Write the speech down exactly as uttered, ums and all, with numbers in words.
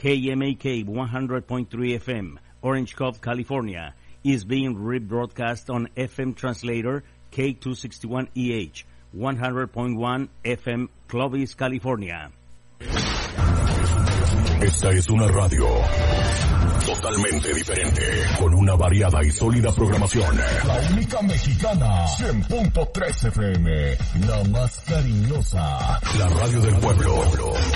K M A K one hundred point three F M, Orange Cove, California, is being rebroadcast on F M translator K two sixty-one E H, one hundred point one F M, Clovis, California. Esta es una radio totalmente diferente, con una variada y sólida programación. La única mexicana, cien punto tres F M, la más cariñosa. La radio del pueblo.